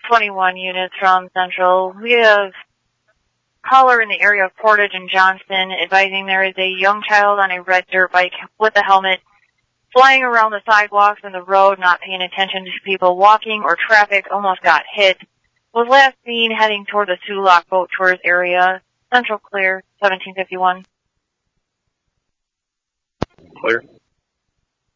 21 units from Central. We have caller in the area of Portage and Johnston advising there is a young child on a red dirt bike with a helmet flying around the sidewalks and the road, not paying attention to people walking or traffic, almost got hit. Was last seen heading toward the Sioux Lock Boat Tours area. Central clear, 1751. Clear.